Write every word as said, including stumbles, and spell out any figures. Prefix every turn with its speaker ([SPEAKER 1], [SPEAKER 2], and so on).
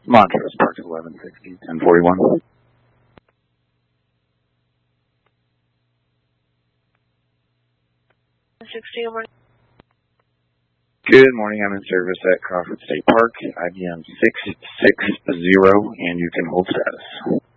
[SPEAKER 1] Montrose Park eleven sixty, ten forty-one.
[SPEAKER 2] sixty over.
[SPEAKER 1] Good morning. I'm in service at Crawford State Park, I B M six six zero, and you can hold status.